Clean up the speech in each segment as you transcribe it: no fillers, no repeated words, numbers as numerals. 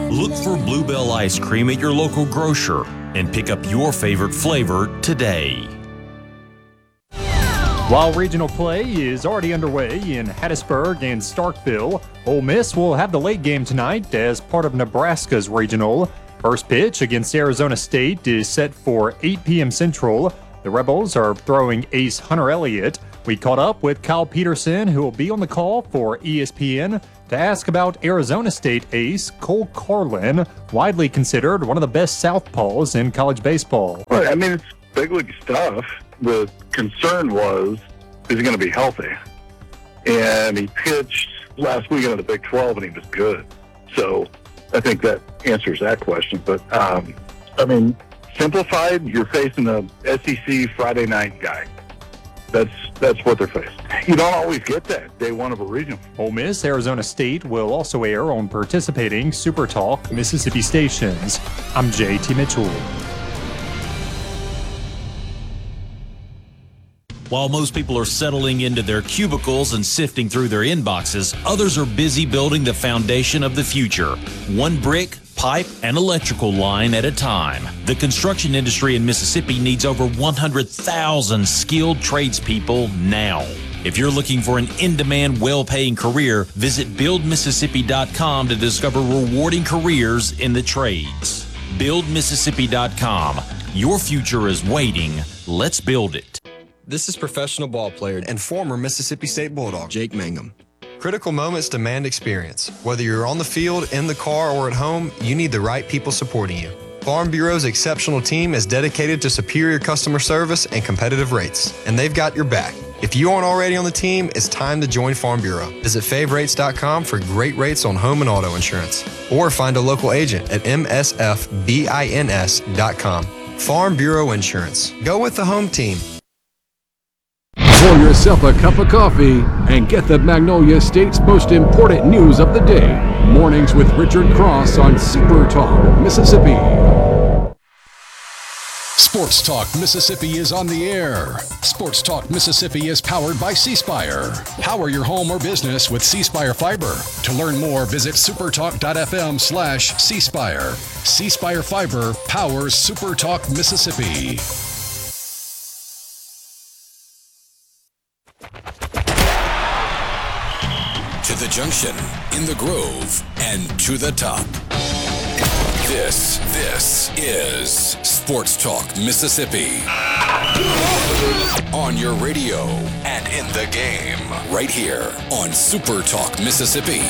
Look for Bluebell ice cream at your local grocer and pick up your favorite flavor today. While regional play is already underway in Hattiesburg and Starkville, Ole Miss will have the late game tonight as part of Nebraska's regional. First pitch against Arizona State is set for 8 p.m. Central. The Rebels are throwing ace Hunter Elliott. We caught up with Kyle Peterson, who will be on the call for ESPN, to ask about Arizona State ace Cole Carlin, widely considered one of the best southpaws in college baseball. Well, I mean, it's big league stuff. The concern was, is he going to be healthy? And he pitched last weekend of the Big 12, and he was good. So I think that answers that question. But, I mean, simplified, you're facing a SEC Friday night guy. That's what they're facing. You don't always get that day one of a regional. Ole Miss Arizona State will also air on participating Super Talk Mississippi stations. I'm JT Mitchell. While most people are settling into their cubicles and sifting through their inboxes, others are busy building the foundation of the future. One brick, pipe, and electrical line at a time. The construction industry in Mississippi needs over 100,000 skilled tradespeople now. If you're looking for an in-demand, well-paying career, visit BuildMississippi.com to discover rewarding careers in the trades. BuildMississippi.com. Your future is waiting. Let's build it. This is professional ball player and former Mississippi State Bulldog, Jake Mangum. Critical moments demand experience. Whether you're on the field, in the car, or at home, you need the right people supporting you. Farm Bureau's exceptional team is dedicated to superior customer service and competitive rates, and they've got your back. If you aren't already on the team, it's time to join Farm Bureau. Visit favrates.com for great rates on home and auto insurance, or find a local agent at msfbins.com. Farm Bureau Insurance. Go with the home team. Pour yourself a cup of coffee and get the Magnolia State's most important news of the day. Mornings with Richard Cross on Super Talk Mississippi. Sports Talk Mississippi is on the air. Sports Talk Mississippi is powered by C Spire. Power your home or business with C Spire Fiber. To learn more, visit supertalk.fm/C Spire. C Spire Fiber powers Super Talk Mississippi. To the junction, in the grove, and to the top. This is Sports Talk Mississippi. On your radio and in the game, right here on Super Talk Mississippi.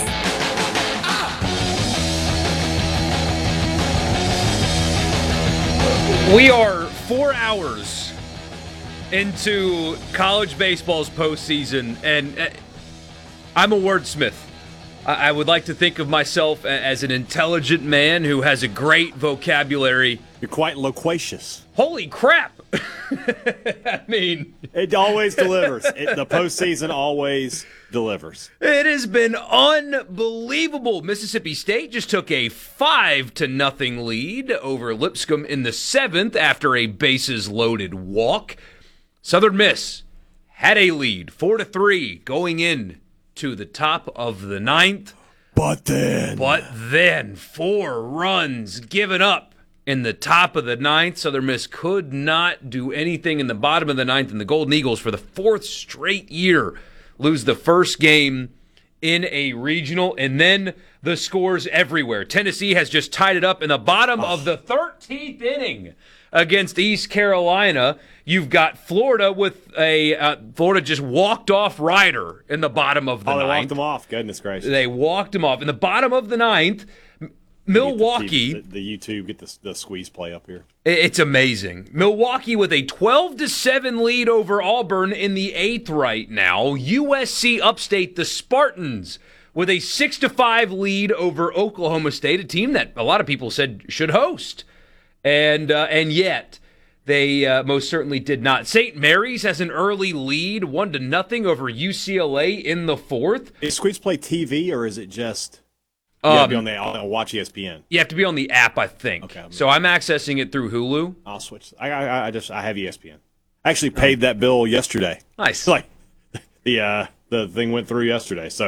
We are 4 hours into college baseball's postseason, and I'm a wordsmith. I would like to think of myself as an intelligent man who has a great vocabulary. You're quite loquacious. Holy crap! I mean, it always delivers. The postseason always delivers. It has been unbelievable. Mississippi State just took a 5-0 lead over Lipscomb in the 7th after a bases-loaded walk. Southern Miss had a lead, 4-3, going in to the top of the 9th. But then 4 runs given up in the top of the 9th. Southern Miss could not do anything in the bottom of the 9th, and the Golden Eagles, for the 4th straight year, lose the first game in a regional, and then the scores everywhere. Tennessee has just tied it up in the bottom of the 13th inning against East Carolina. You've got Florida with Florida just walked off Ryder in the bottom of the 9th. They walked them off. Goodness gracious. They walked them off. In the bottom of the 9th, Milwaukee. The YouTube, get the squeeze play up here. It's amazing. Milwaukee with a 12-7 lead over Auburn in the 8th right now. USC Upstate, the Spartans, with a 6-5 lead over Oklahoma State, a team that a lot of people said should host. And yet they most certainly did not. St. Mary's has an early lead, 1-0 over UCLA in the 4th. Is Squeeze Play TV, or is it just you have to be on the watch ESPN? You have to be on the app, I think. Okay. So I'm accessing it through Hulu. I'll switch. I have ESPN. I actually paid that bill yesterday. Nice. Like the thing went through yesterday, so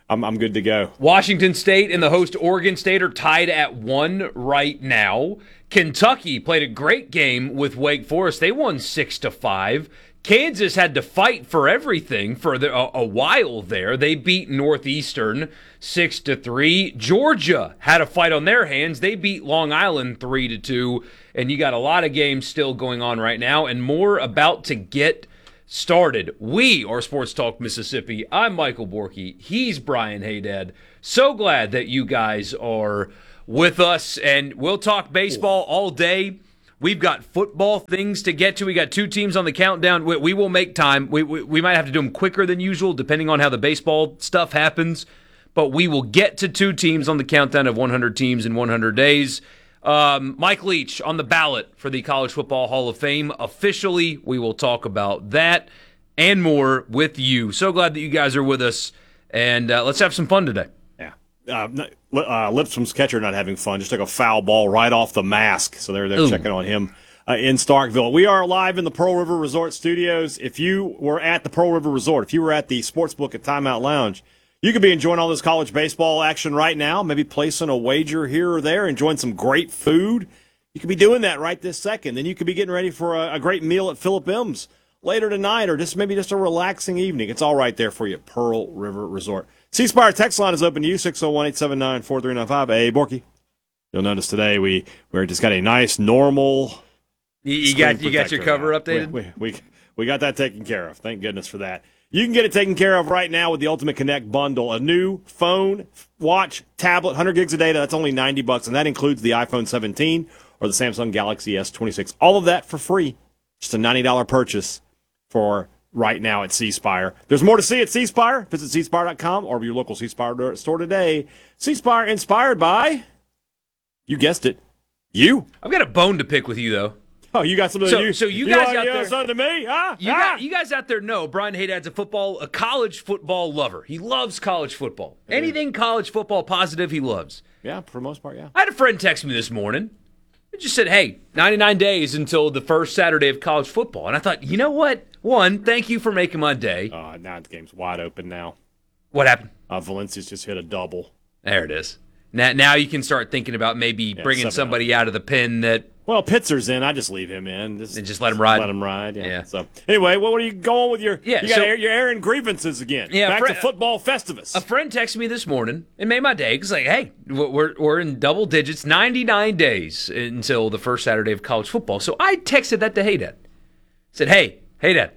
I'm good to go. Washington State and the host Oregon State are tied at 1 right now. Kentucky played a great game with Wake Forest. They won 6-5. Kansas had to fight for everything for a while there. They beat Northeastern 6-3. Georgia had a fight on their hands. They beat Long Island 3-2. And you got a lot of games still going on right now and more about to get started. We are Sports Talk Mississippi. I'm Michael Borky. He's Brian Haydad. So glad that you guys are with us, and we'll talk baseball all day. We've got football things to get to. We got 2 teams on the countdown. We will make time. We might have to do them quicker than usual, depending on how the baseball stuff happens. But we will get to 2 teams on the countdown of 100 teams in 100 days. Mike Leach on the ballot for the College Football Hall of Fame. Officially, we will talk about that and more with you. So glad that you guys are with us, and let's have some fun today. Yeah. Lipscomb's catcher not having fun. Just took a foul ball right off the mask, so they're checking on him in Starkville. We are live in the Pearl River Resort Studios. If you were at the Pearl River Resort, if you were at the Sportsbook at Timeout Lounge, you could be enjoying all this college baseball action right now, maybe placing a wager here or there, enjoying some great food. You could be doing that right this second. Then you could be getting ready for a great meal at Philip M's later tonight, or maybe just a relaxing evening. It's all right there for you at Pearl River Resort. C Spire text line is open to you, 601-879-4395. Hey, Borky. You'll notice today we're just got a nice, normal. You got your cover updated? We got that taken care of. Thank goodness for that. You can get it taken care of right now with the Ultimate Connect bundle. A new phone, watch, tablet, 100 gigs of data. That's only $90, and that includes the iPhone 17 or the Samsung Galaxy S26. All of that for free. Just a $90 purchase for right now at C Spire. There's more to see at C Spire. Visit cspire.com or your local C Spire store today. C Spire, inspired by, you guessed it, you. I've got a bone to pick with you, though. Oh, you got something to you? So you guys out there, something to me? Huh? You guys out there know Brian Haydad's a college football lover. He loves college football. Anything college football positive, he loves. Yeah, for the most part, yeah. I had a friend text me this morning. He just said, hey, 99 days until the first Saturday of college football. And I thought, you know what? One, thank you for making my day. Now the game's wide open now. What happened? Valencia's just hit a double. There it is. Now you can start thinking about maybe bringing somebody out of the pen that. Well, Pitzer's in. I just leave him in. Just let him ride. Let him ride. Yeah. So anyway, what are you going with your? Yeah, you got your airing grievances again. Yeah. Back to football Festivus. A friend texted me this morning and made my day. He's like, "Hey, we're in double digits, 99 days until the first Saturday of college football." So I texted that to Haydad. Said, "Hey, Haydad,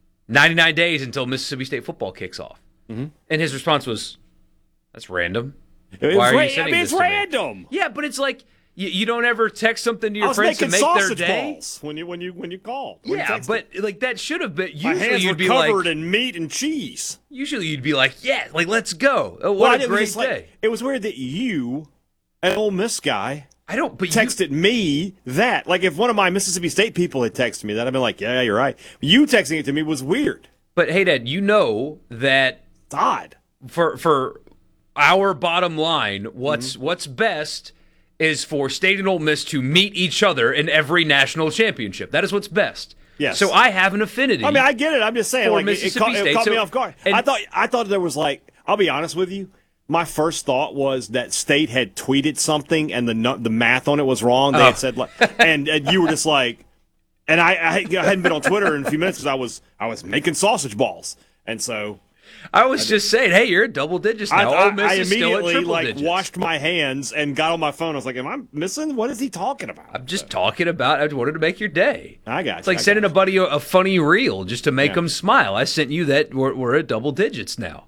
99 days until Mississippi State football kicks off." Mm-hmm. And his response was, "That's random. Why are you sending this to me?" It's random. Yeah, but it's like. You don't ever text something to your friends to make their day. Balls when you called. Yeah, but like that should have been. My hands were covered in meat and cheese. Usually you'd be like, yeah, like let's go. What a great day. It was weird that you, an Ole Miss guy, texted me that. Like if one of my Mississippi State people had texted me that, I'd been like, yeah, you're right. You texting it to me was weird. But hey, Dad, you know that it's odd for our bottom line. What's best is for State and Ole Miss to meet each other in every national championship. That is what's best. Yes. So I have an affinity. I mean, I get it. I'm just saying, like, it caught me off guard. And I thought there was like, I'll be honest with you. My first thought was that State had tweeted something and the math on it was wrong. They had said like, and you were just like, and I hadn't been on Twitter in a few minutes because I was making sausage balls, and so. I was just saying, hey, you're at double digits now. Ole Miss is still at triple digits. Washed my hands and got on my phone. I was like, am I missing? What is he talking about? I'm just talking about, I wanted to make your day. I got you. It's like sending a buddy a funny reel just to make them smile. I sent you that. We're at double digits now.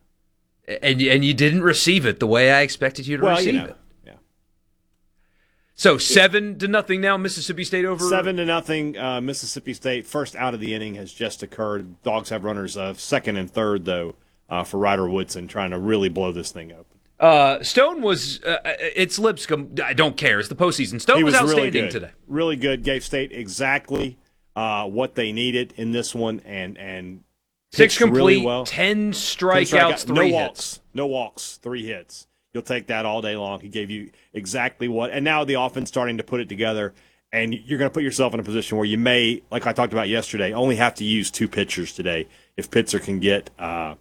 And you didn't receive it the way I expected you to receive it. Yeah. So 7-0 now, Mississippi State over. 7-0, Mississippi State. First out of the inning has just occurred. Dogs have runners of second and third, though, for Ryder Woodson, trying to really blow this thing open. Stone was, it's Lipscomb. I don't care. It's the postseason. Stone was outstanding today. Really good. Gave State exactly what they needed in this one, and 6 complete, really well. 10 strikeouts, 3 hits. No walks, 3 hits. You'll take that all day long. He gave you exactly what. And now the offense starting to put it together, and you're going to put yourself in a position where you may, like I talked about yesterday, only have to use 2 pitchers today if Pitzer can get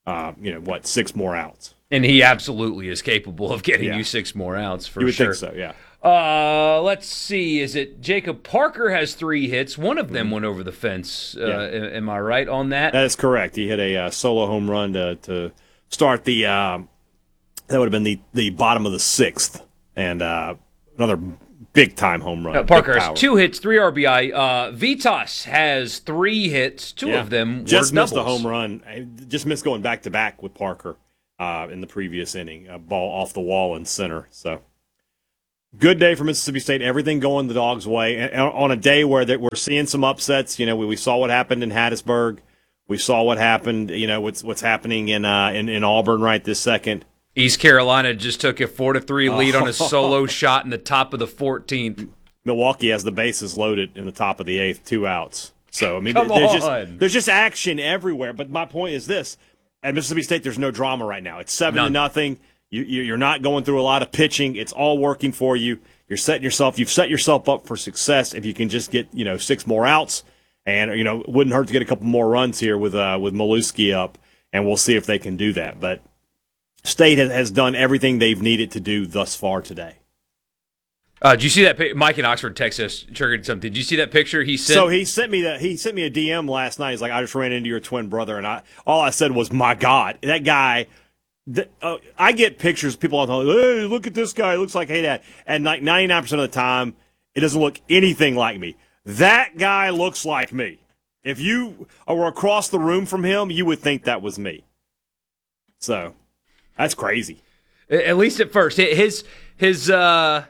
6 more outs. And he absolutely is capable of getting you 6 more outs for sure. You would think so, yeah. Let's see. Is it Jacob Parker has 3 hits? One of them went over the fence. Am I right on that? That is correct. He hit a solo home run to start the that would have been the bottom of the 6th, and another big-time home run. Parker has 2 hits, 3 RBI. Vitas has 3 hits. 2 of them just were missed doubles. the home run. Just missed going back-to-back with Parker in the previous inning. A ball off the wall in center, so... Good day for Mississippi State. Everything going the Dogs' way. And on a day where we're seeing some upsets, we saw what happened in Hattiesburg. We saw what happened, what's happening in Auburn right this second. East Carolina just took a 4-3 lead on a solo shot in the top of the 14th. Milwaukee has the bases loaded in the top of the 8th, 2 outs. So, I mean, there's just action everywhere. But my point is this. At Mississippi State, there's no drama right now. It's 7-0. You're not going through a lot of pitching. It's all working for you. You've set yourself up for success if you can just get 6 more outs, and it wouldn't hurt to get a couple more runs here with Molewski up, and we'll see if they can do that. But State has done everything they've needed to do thus far today. Did you see that? Mike in Oxford, Texas, triggered something. Did you see that picture he sent? So he sent me a DM last night. He's like, I just ran into your twin brother, and all I said was, my God, that guy. I get pictures of people all the time, hey, look at this guy, it looks like Hey Dad. And like 99% of the time, it doesn't look anything like me. That guy looks like me. If you were across the room from him, you would think that was me. So, that's crazy. At least at first. His up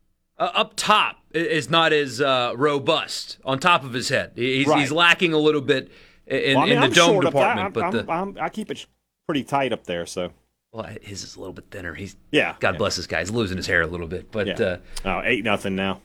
top is not as robust on top of his head. He's lacking a little bit in the dome department. I keep it pretty tight up there, so. Well, his is a little bit thinner. God bless this guy. He's losing his hair a little bit, but 8-0 now.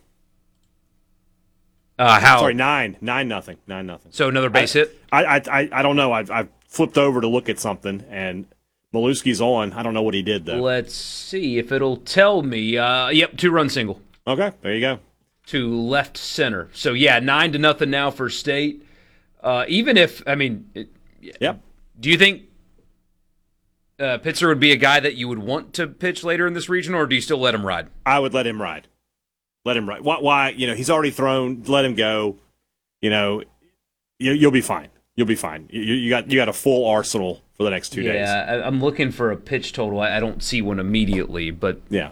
How? 9-0. 9-0. So another base hit. I don't know. I flipped over to look at something, and Molewski's on. I don't know what he did though. Let's see if it'll tell me. 2-run single. Okay, there you go. To left center. So 9-0 now for State. Even if Yep. Do you think Pitzer would be a guy that you would want to pitch later in this region, or do you still let him ride? I would let him ride. Why? He's already thrown. Let him go. You'll be fine. You'll be fine. You got a full arsenal for the next 2 days. Yeah, I'm looking for a pitch total. I don't see one immediately, but yeah.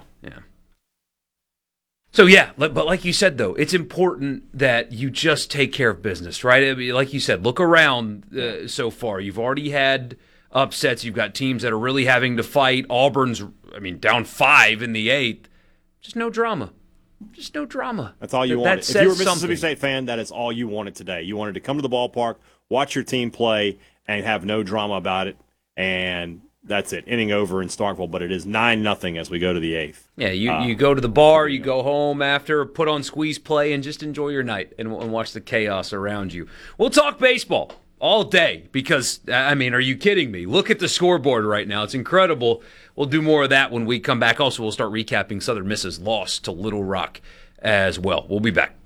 So but like you said though, it's important that you just take care of business, right? I mean, like you said, look around so far. You've already had upsets. You've got teams that are really having to fight. Auburn's, down 5 in the 8th. Just no drama. That's all you wanted. If you're a Mississippi State fan, that is all you wanted today. You wanted to come to the ballpark, watch your team play, and have no drama about it. And that's it. Inning over in Starkville, but it is 9-0 as we go to the 8th. Yeah, you go to the bar, you go home after, put on squeeze play, and just enjoy your night and watch the chaos around you. We'll talk baseball all day because, are you kidding me? Look at the scoreboard right now. It's incredible. We'll do more of that when we come back. Also, we'll start recapping Southern Miss's loss to Little Rock as well. We'll be back.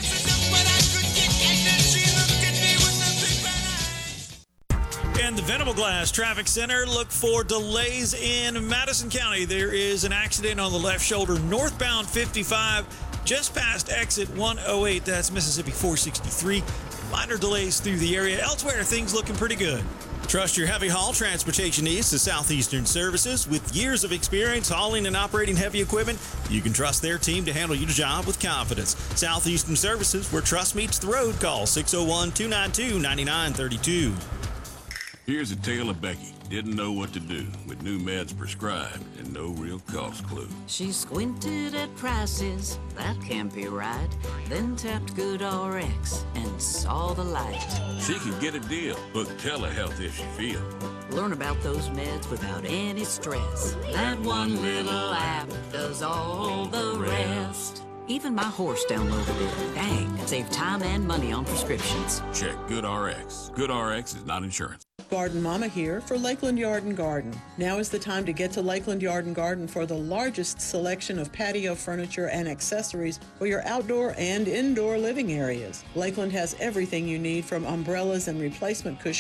In the Venable Glass Traffic Center, look for delays in Madison County. There is an accident on the left shoulder, northbound 55, just past exit 108. That's Mississippi 463. Minor delays through the area. Elsewhere, things looking pretty good. Trust your heavy haul transportation needs to Southeastern Services. With years of experience hauling and operating heavy equipment, you can trust their team to handle your job with confidence. Southeastern Services, where trust meets the road. Call 601-292-9932. Here's a tale of Becky. Didn't know what to do with new meds prescribed and no real cost clue. She squinted at prices, that can't be right. Then tapped GoodRx and saw the light. She could get a deal. Book telehealth if she feels. Learn about those meds without any stress. That one little app does all the rest. Even my horse downloaded it. Dang, save time and money on prescriptions. Check GoodRx. GoodRx is not insurance. Garden Mama here for Lakeland Yard and Garden. Now is the time to get to Lakeland Yard and Garden for the largest selection of patio furniture and accessories for your outdoor and indoor living areas. Lakeland has everything you need, from umbrellas and replacement cushions to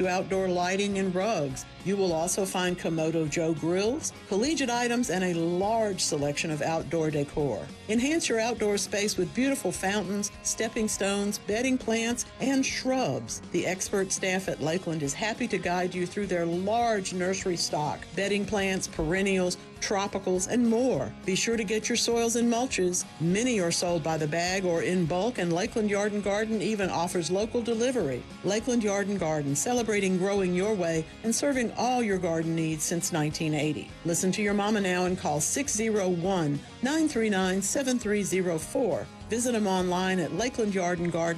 to outdoor lighting and rugs. You will also find Komodo Joe grills, collegiate items, and a large selection of outdoor decor. Enhance your outdoor space with beautiful fountains, stepping stones, bedding plants, and shrubs. The expert staff at Lakeland is happy to guide you through their large nursery stock, bedding plants, perennials, tropicals, and more. Be sure to get your soils and mulches. Many are sold by the bag or in bulk, and Lakeland Yard and Garden even offers local delivery. Lakeland Yard and Garden, celebrating growing your way and serving all your garden needs since 1980. Listen to your mama now and call 601-939-7304. Visit them online at Lakeland Yard and Garden.